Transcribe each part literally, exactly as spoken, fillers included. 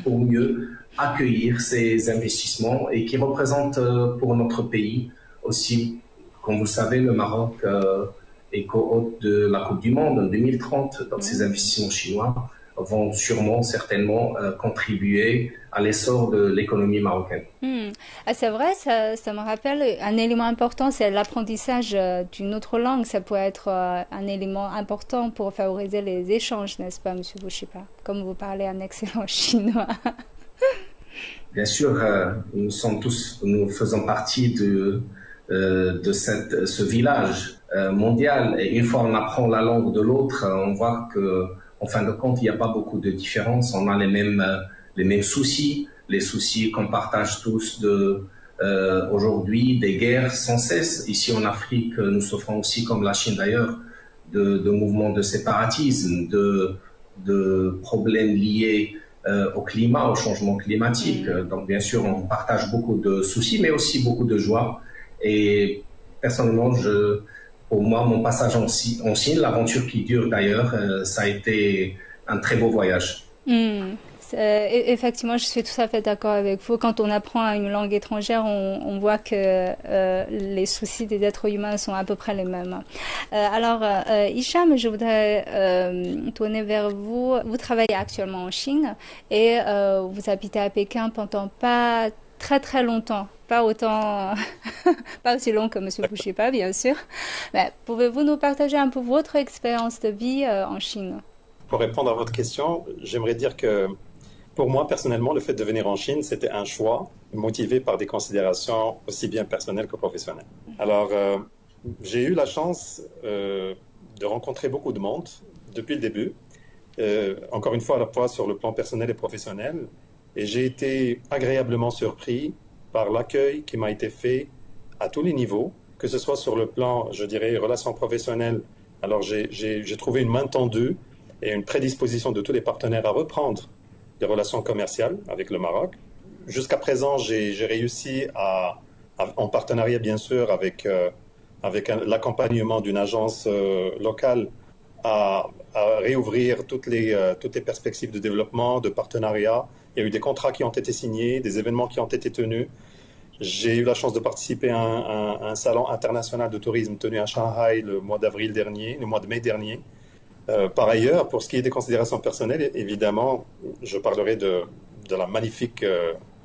pour mieux accueillir ces investissements et qui représentent pour notre pays aussi, comme vous le savez, le Maroc euh, est co-hôte de la Coupe du Monde en deux mille trente. Donc, mmh. ces investissements chinois vont sûrement, certainement euh, contribuer à l'essor de l'économie marocaine. Mmh. Ah, c'est vrai, ça, ça me rappelle un élément important, c'est l'apprentissage euh, d'une autre langue. Ça peut être euh, un élément important pour favoriser les échanges, n'est-ce pas, Monsieur Bouchipa? Comme vous parlez un excellent chinois. Bien sûr, euh, nous sommes tous, nous faisons partie de, euh, de cette, ce village euh, mondial. Et une fois on apprend la langue de l'autre, on voit que, en fin de compte, il n'y a pas beaucoup de différence. On a les mêmes, euh, les mêmes soucis, les soucis qu'on partage tous de euh, aujourd'hui, des guerres sans cesse. Ici en Afrique, nous souffrons aussi, comme la Chine d'ailleurs, de, de mouvements de séparatisme, de, de problèmes liés Euh, au climat, au changement climatique. Mmh. Donc, bien sûr, on partage beaucoup de soucis, mais aussi beaucoup de joie. Et personnellement, je, pour moi, mon passage en, en Chine, l'aventure qui dure d'ailleurs, euh, ça a été un très beau voyage. Mmh. Effectivement, je suis tout à fait d'accord avec vous. Quand on apprend une langue étrangère, on, on voit que euh, les soucis des êtres humains sont à peu près les mêmes. Euh, alors, euh, Hicham, je voudrais euh, tourner vers vous. Vous travaillez actuellement en Chine et euh, vous habitez à Pékin pendant pas très très longtemps. Pas autant, pas aussi long que Monsieur Bouchipa, bien sûr. Mais pouvez-vous nous partager un peu votre expérience de vie euh, en Chine? Pour répondre à votre question, j'aimerais dire que pour moi, personnellement, le fait de venir en Chine, c'était un choix motivé par des considérations aussi bien personnelles que professionnelles. Alors, euh, j'ai eu la chance euh, de rencontrer beaucoup de monde depuis le début, euh, encore une fois à la fois sur le plan personnel et professionnel, et j'ai été agréablement surpris par l'accueil qui m'a été fait à tous les niveaux, que ce soit sur le plan, je dirais, relations professionnelles. Alors, j'ai trouvé une main tendue et une prédisposition de tous les partenaires à reprendre des relations commerciales avec le Maroc. Jusqu'à présent, j'ai réussi à, à, en partenariat bien sûr avec, euh, avec l'accompagnement d'une agence euh, locale, à, à réouvrir toutes les, euh, toutes les perspectives de développement, de partenariat. Il y a eu des contrats qui ont été signés, des événements qui ont été tenus. J'ai eu la chance de participer à un, à un salon international de tourisme tenu à Shanghai le mois d'avril dernier, le mois de mai dernier. Euh, par ailleurs, pour ce qui est des considérations personnelles, évidemment, je parlerai de, de la magnifique, euh,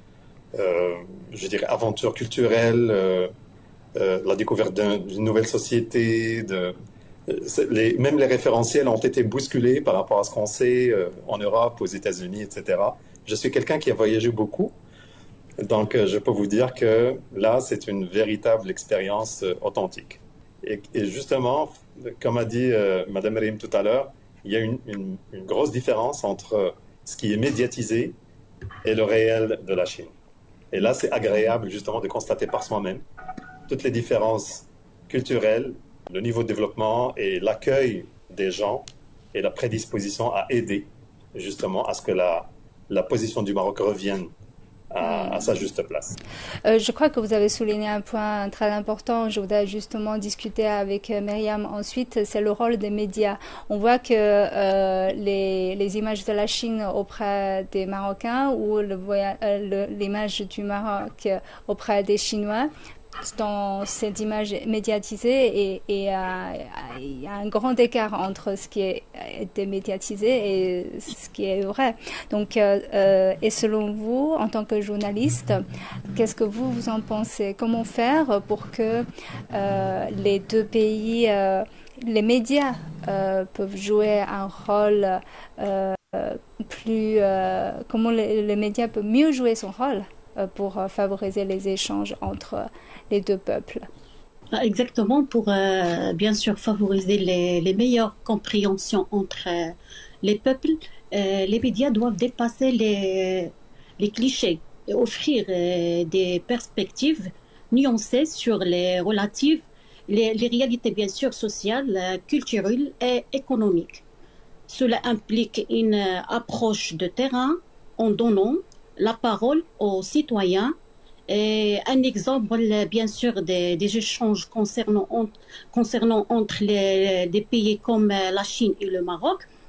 euh, je dirais, aventure culturelle, euh, euh, la découverte d'une un, nouvelle société. De, les, même les référentiels ont été bousculés par rapport à ce qu'on sait euh, en Europe, aux États-Unis, et cetera. Je suis quelqu'un qui a voyagé beaucoup, donc euh, je peux vous dire que là, c'est une véritable expérience euh, authentique. Et, et justement, comme a dit euh, Madame Rehim tout à l'heure, il y a une, une, une grosse différence entre ce qui est médiatisé et le réel de la Chine. Et là, c'est agréable justement de constater par soi-même toutes les différences culturelles, le niveau de développement et l'accueil des gens et la prédisposition à aider justement à ce que la, la position du Maroc revienne À, à sa juste place. Euh, je crois que vous avez souligné un point très important. Je voudrais justement discuter avec Myriam ensuite. C'est le rôle des médias. On voit que euh, les, les images de la Chine auprès des Marocains ou euh, l'image du Maroc auprès des Chinois, dans cette image médiatisée et, et euh, il y a un grand écart entre ce qui est été médiatisé et ce qui est vrai. Donc, euh, et selon vous, en tant que journaliste, qu'est-ce que vous, vous en pensez? Comment faire pour que euh, les deux pays, euh, les médias euh, peuvent jouer un rôle euh, plus... Euh, comment les, les médias peuvent mieux jouer son rôle pour favoriser les échanges entre les deux peuples? Exactement, pour euh, bien sûr favoriser les, les meilleures compréhensions entre euh, les peuples, euh, les médias doivent dépasser les, les clichés et offrir euh, des perspectives nuancées sur les relatives, les, les réalités bien sûr sociales, culturelles et économiques. Cela implique une approche de terrain en donnant la parole aux citoyens. Et un exemple, bien sûr, des, des échanges concernant, concernant entre les, des pays comme la Chine et le Maroc,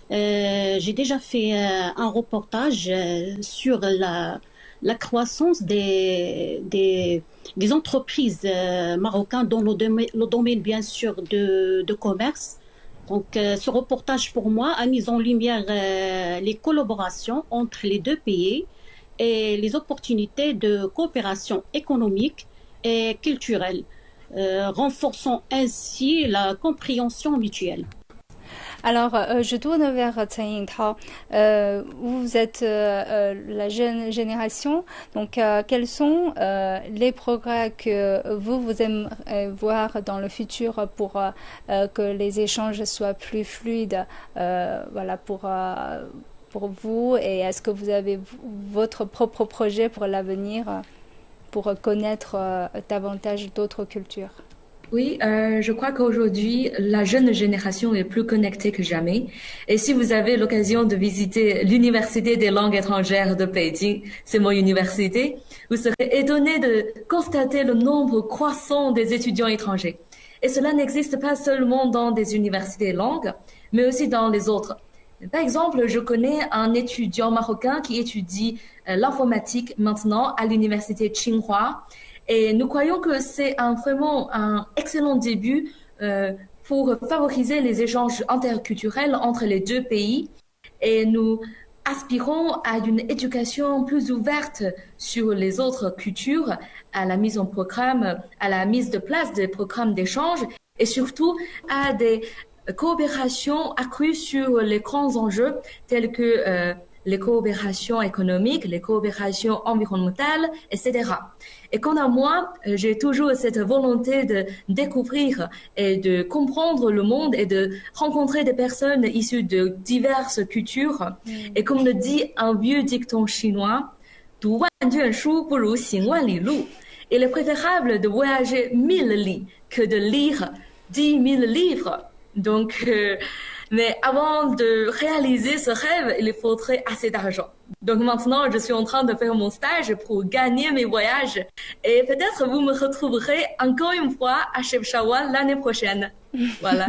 Euh, j'ai déjà fait euh, un reportage euh, sur la, la croissance des, des, des entreprises euh, marocaines dans le domaine, le domaine bien sûr de, de commerce. Donc, euh, ce reportage pour moi a mis en lumière euh, les collaborations entre les deux pays et les opportunités de coopération économique et culturelle, euh, renforçant ainsi la compréhension mutuelle. Alors, euh, je tourne vers Chen Yingtao. Euh, vous êtes euh, la jeune génération, donc euh, quels sont euh, les progrès que vous, vous aimeriez voir dans le futur pour euh, que les échanges soient plus fluides, euh, voilà, pour, euh, pour vous, et est-ce que vous avez votre propre projet pour l'avenir, pour connaître euh, davantage d'autres cultures? Oui, euh, je crois qu'aujourd'hui, la jeune génération est plus connectée que jamais. Et si vous avez l'occasion de visiter l'Université des langues étrangères de Pékin, c'est mon université, vous serez étonné de constater le nombre croissant des étudiants étrangers. Et cela n'existe pas seulement dans des universités langues, mais aussi dans les autres. Par exemple, je connais un étudiant marocain qui étudie euh, l'informatique maintenant à l'Université Tsinghua. Et nous croyons que c'est un, vraiment un excellent début euh, pour favoriser les échanges interculturels entre les deux pays. Et nous aspirons à une éducation plus ouverte sur les autres cultures, à la mise en programme, à la mise de place des programmes d'échange et surtout à des coopérations accrues sur les grands enjeux tels que euh, les coopérations économiques, les coopérations environnementales, et cetera. Et quant à moi, j'ai toujours cette volonté de découvrir et de comprendre le monde et de rencontrer des personnes issues de diverses cultures. Mm. Et comme le dit un vieux dicton chinois, «读万卷书不如行万里路» Il est préférable de voyager mille lits que de lire dix mille livres. Donc, euh, mais avant de réaliser ce rêve, il faudrait assez d'argent. Donc maintenant, je suis en train de faire mon stage pour gagner mes voyages. Et peut-être vous me retrouverez encore une fois à Chefchaouen l'année prochaine. Voilà.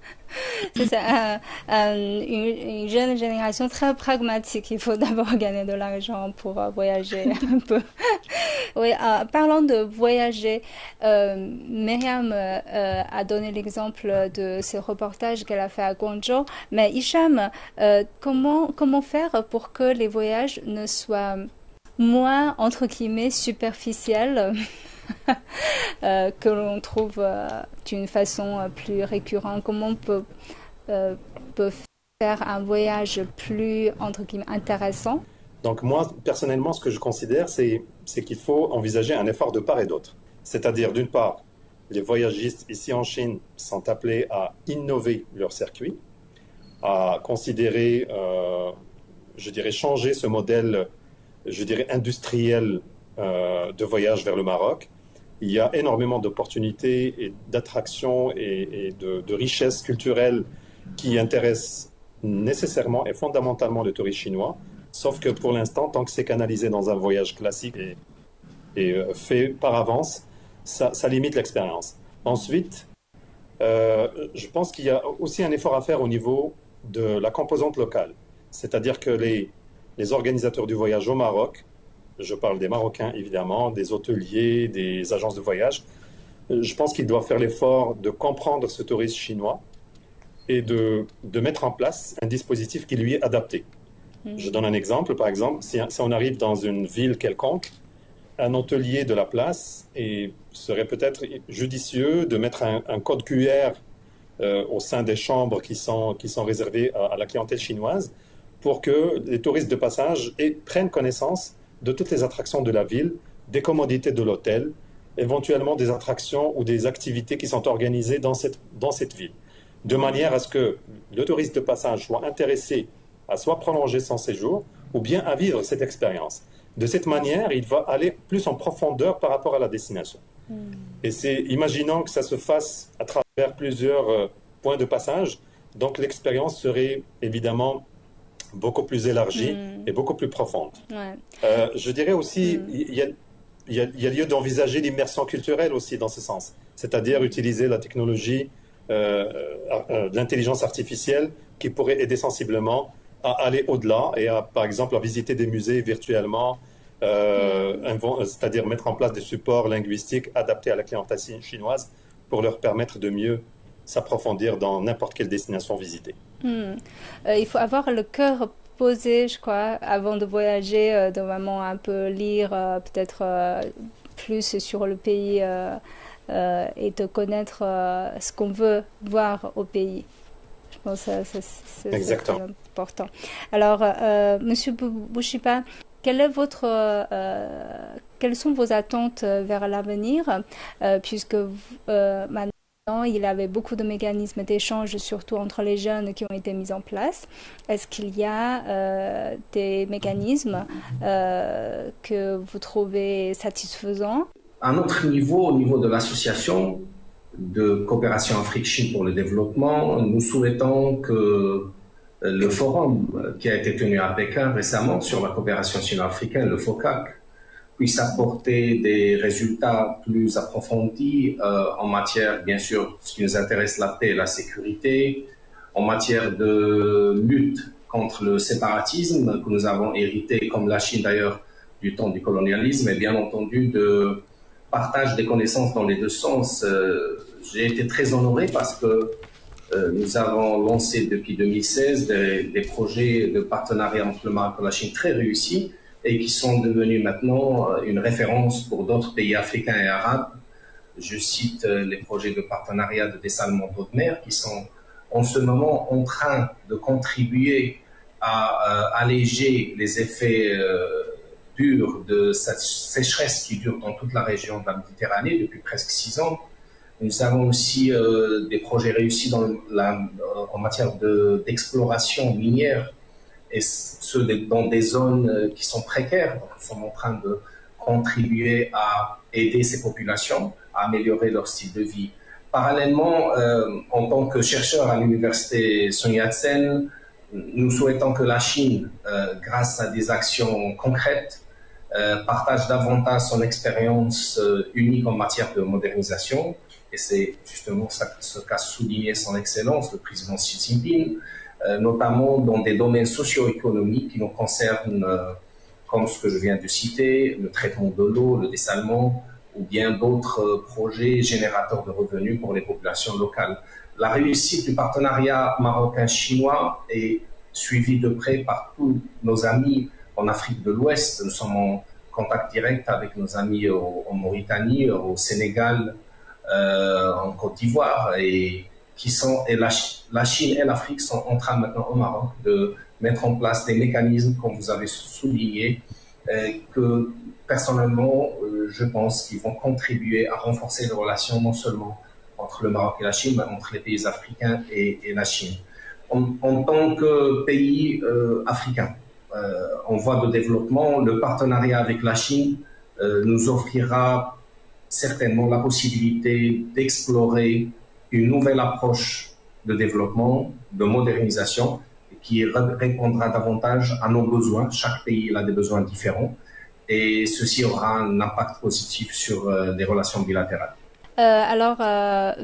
C'est ça, euh, une, une jeune génération très pragmatique. Il faut d'abord gagner de l'argent pour euh, voyager un peu. Oui, euh, parlant de voyager, euh, Myriam euh, a donné l'exemple de ce reportage qu'elle a fait à Guangzhou. Mais Hicham, euh, comment, comment faire pour que les voyages ne soient moins, entre guillemets, superficiels Euh, que l'on trouve euh, d'une façon euh, plus récurrente? Comment on peut, euh, peut faire un voyage plus, entre guillemets, intéressant? Donc moi, personnellement, ce que je considère, c'est, c'est qu'il faut envisager un effort de part et d'autre. C'est-à-dire, d'une part, les voyagistes ici en Chine sont appelés à innover leur circuit, à considérer, euh, je dirais, changer ce modèle, je dirais, industriel euh, de voyage vers le Maroc. Il y a énormément d'opportunités et d'attractions et, et de, de richesses culturelles qui intéressent nécessairement et fondamentalement les touristes chinois, sauf que pour l'instant, tant que c'est canalisé dans un voyage classique et, et fait par avance, ça, ça limite l'expérience. Ensuite, euh, je pense qu'il y a aussi un effort à faire au niveau de la composante locale, c'est-à-dire que les, les organisateurs du voyage au Maroc, je parle des Marocains évidemment, des hôteliers, des agences de voyage. Je pense qu'ils doivent faire l'effort de comprendre ce tourisme chinois et de, de mettre en place un dispositif qui lui est adapté. Mmh. Je donne un exemple. Par exemple, si, si on arrive dans une ville quelconque, un hôtelier de la place et serait peut-être judicieux de mettre un, un code Q R euh, au sein des chambres qui sont, qui sont réservées à, à la clientèle chinoise pour que les touristes de passage aient, prennent connaissance de toutes les attractions de la ville, des commodités de l'hôtel, éventuellement des attractions ou des activités qui sont organisées dans cette, dans cette ville, de manière à ce que le touriste de passage soit intéressé à soit prolonger son séjour ou bien à vivre cette expérience. De cette manière, il va aller plus en profondeur par rapport à la destination. Mm. Et c'est, imaginons que ça se fasse à travers plusieurs euh, points de passage, donc l'expérience serait évidemment beaucoup plus élargie mmh. et beaucoup plus profonde. Ouais. Euh, je dirais aussi, il mmh. y, y, y, y a lieu d'envisager l'immersion culturelle aussi dans ce sens, c'est-à-dire utiliser la technologie, euh, euh, l'intelligence artificielle qui pourrait aider sensiblement à aller au-delà et à, par exemple, à visiter des musées virtuellement, euh, c'est-à-dire mettre en place des supports linguistiques adaptés à la clientèle chinoise pour leur permettre de mieux s'approfondir dans n'importe quelle destination visitée. Hmm. Euh, il faut avoir le cœur posé, je crois, avant de voyager, euh, de vraiment un peu lire, euh, peut-être euh, plus sur le pays euh, euh, et de connaître euh, ce qu'on veut voir au pays. Je pense que c'est très important. Alors, euh, Monsieur Bouchipa, quelle est votre, euh, quelles sont vos attentes vers l'avenir, euh, puisque euh, maintenant, il y avait beaucoup de mécanismes d'échange, surtout entre les jeunes, qui ont été mis en place. Est-ce qu'il y a euh, des mécanismes euh, que vous trouvez satisfaisants? À notre niveau, au niveau de l'association de coopération Afrique-Chine pour le développement, nous souhaitons que le forum qui a été tenu à Pékin récemment sur la coopération sino-africaine, le FOCAC, puisse apporter des résultats plus approfondis euh, en matière, bien sûr, ce qui nous intéresse, la paix et la sécurité, en matière de lutte contre le séparatisme que nous avons hérité, comme la Chine d'ailleurs, du temps du colonialisme, et bien entendu de partage des connaissances dans les deux sens. Euh, j'ai été très honoré parce que euh, nous avons lancé depuis deux mille seize des, des projets de partenariat entre le Maroc et la Chine très réussis, et qui sont devenus maintenant une référence pour d'autres pays africains et arabes. Je cite les projets de partenariat de dessalement d'eau de mer qui sont en ce moment en train de contribuer à euh, alléger les effets euh, durs de cette sécheresse qui dure dans toute la région de la Méditerranée depuis presque six ans. Nous avons aussi euh, des projets réussis dans la, en matière d'exploration de, minière, et ceux dans des zones qui sont précaires. Donc, nous sommes en train de contribuer à aider ces populations à améliorer leur style de vie. Parallèlement, euh, en tant que chercheur à l'université Sun Yat-sen, nous souhaitons que la Chine, euh, grâce à des actions concrètes, euh, partage davantage son expérience euh, unique en matière de modernisation. Et c'est justement ça, ce qu'a souligné son Excellence, le président Xi Jinping, Euh, notamment dans des domaines socio-économiques qui nous concernent, euh, comme ce que je viens de citer, le traitement de l'eau, le dessalement, ou bien d'autres euh, projets générateurs de revenus pour les populations locales. La réussite du partenariat marocain-chinois est suivie de près par tous nos amis en Afrique de l'Ouest. Nous sommes en contact direct avec nos amis au, en Mauritanie, au Sénégal, euh, en Côte d'Ivoire, et qui sont, et la, la Chine et l'Afrique sont en train maintenant au Maroc de mettre en place des mécanismes, comme vous avez souligné, euh, que personnellement, euh, je pense qu'ils vont contribuer à renforcer les relations non seulement entre le Maroc et la Chine, mais entre les pays africains et, et la Chine. En, en tant que pays euh, africain, euh, en voie de développement, le partenariat avec la Chine euh, nous offrira certainement la possibilité d'explorer une nouvelle approche de développement, de modernisation, qui répondra davantage à nos besoins. Chaque pays a des besoins différents, et ceci aura un impact positif sur euh, les relations bilatérales. Euh, alors, euh,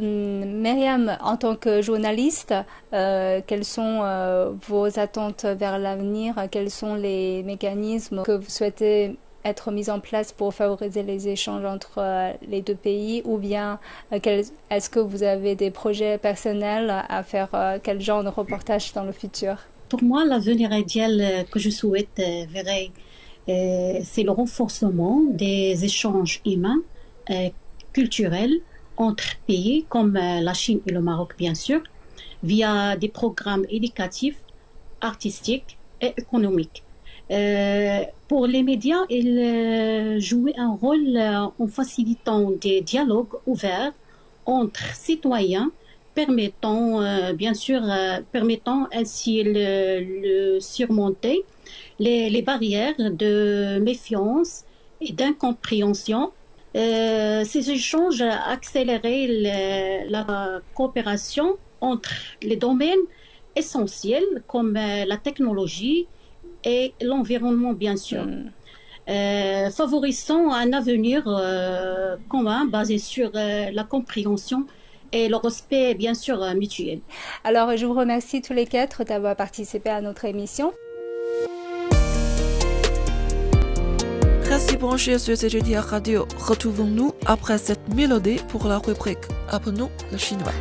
Myriam, en tant que journaliste, euh, quelles sont euh, vos attentes vers l'avenir? Quels sont les mécanismes que vous souhaitez être mis en place pour favoriser les échanges entre euh, les deux pays, ou bien euh, est-ce que vous avez des projets personnels à faire euh, quel genre de reportage dans le futur? Pour moi, l'avenir idéal que je souhaite euh, verrai, euh, c'est le renforcement des échanges humains, euh, culturels entre pays comme euh, la Chine et le Maroc, bien sûr, via des programmes éducatifs, artistiques et économiques. Euh, pour les médias, ils euh, jouent un rôle euh, en facilitant des dialogues ouverts entre citoyens, permettant, euh, bien sûr, euh, permettant ainsi le, le surmonter les, les barrières de méfiance et d'incompréhension. Euh, ces échanges accéléreraient le, la coopération entre les domaines essentiels comme euh, la technologie et l'environnement, bien sûr, mm. euh, favorisant un avenir euh, commun basé sur euh, la compréhension et le respect, bien sûr, mutuel. Alors, je vous remercie tous les quatre d'avoir participé à notre émission. Restez branchés sur C G T R Radio. Retrouvons-nous après cette mélodie pour la rubrique Apprenons le chinois.